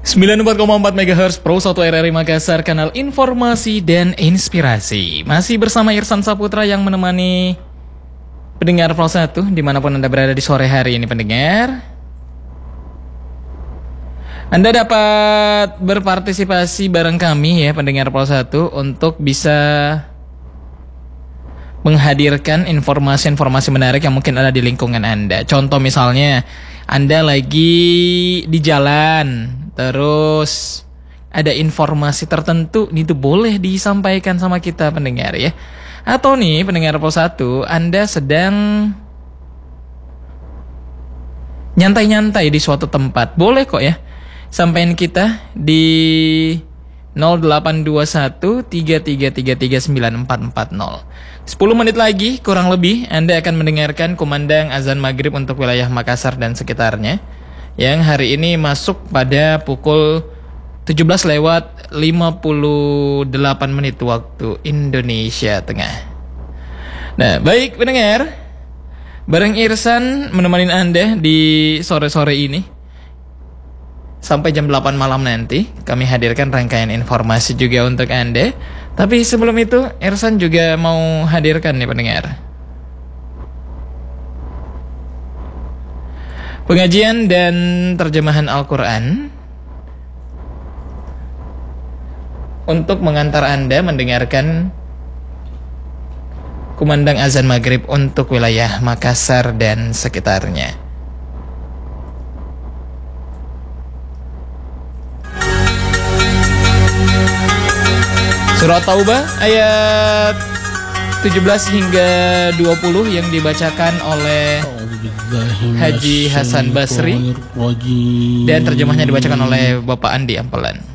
94,4 MHz Pro 1 RRI Makassar, kanal informasi dan inspirasi. Masih bersama Irsan Saputra yang menemani pendengar Pro 1 dimanapun Anda berada di sore hari ini, pendengar. Anda dapat berpartisipasi bareng kami ya, pendengar Pro 1, untuk bisa menghadirkan informasi-informasi menarik yang mungkin ada di lingkungan Anda. Contoh misalnya, Anda lagi di jalan, terus ada informasi tertentu, itu boleh disampaikan sama kita, pendengar ya. Atau nih, pendengar Pro 1, Anda sedang nyantai-nyantai di suatu tempat, boleh kok ya, sampaikan kita di 0821 3333 9440. 10 menit lagi kurang lebih Anda akan mendengarkan kumandang azan maghrib untuk wilayah Makassar dan sekitarnya, yang hari ini masuk pada pukul 17:58 waktu Indonesia Tengah. Nah, baik pendengar, bareng Irsan menemani Anda di sore-sore ini sampai jam 8 malam nanti. Kami hadirkan rangkaian informasi juga untuk Anda. Tapi sebelum itu, Irsan juga mau hadirkan nih pendengar, pengajian dan terjemahan Al-Quran untuk mengantar Anda mendengarkan kumandang azan maghrib untuk wilayah Makassar dan sekitarnya. Surah Taubah ayat 17 hingga 20 yang dibacakan oleh Haji Hasan Basri dan terjemahnya dibacakan oleh Bapak Andi Ampelan.